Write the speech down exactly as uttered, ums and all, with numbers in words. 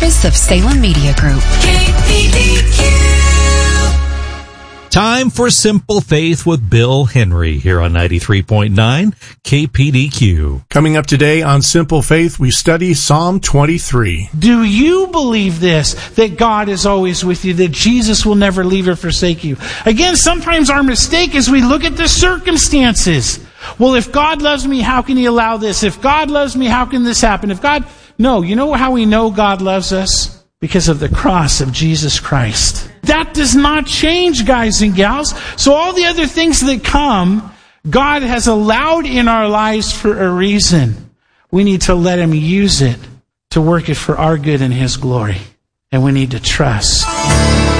service of Salem Media Group. K P D Q. Time for Simple Faith with Bill Henry here on ninety-three point nine K P D Q. Coming up today on Simple Faith, we study Psalm twenty-three. Do you believe this, that God is always with you, that Jesus will never leave or forsake you? Again, sometimes our mistake is we look at the circumstances. Well, if God loves me, how can He allow this? If God loves me, how can this happen? If God... No, you know how we know God loves us? Because of the cross of Jesus Christ. That does not change, guys and gals. So all the other things that come, God has allowed in our lives for a reason. We need to let Him use it to work it for our good and His glory. And we need to trust.